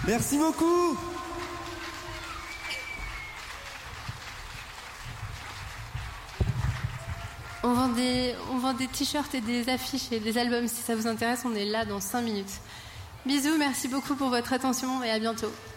Merci beaucoup. On vend des t-shirts et des affiches et des albums. Si ça vous intéresse, on est là dans 5 minutes. Bisous, merci beaucoup pour votre attention et à bientôt.